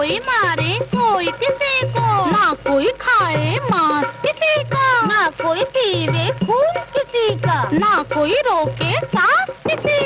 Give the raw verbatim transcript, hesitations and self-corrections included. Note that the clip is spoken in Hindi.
कोई मारे कोई किसी को, ना कोई खाए मांस किसी का, ना कोई पीवे खून किसी का, ना कोई रोके सांस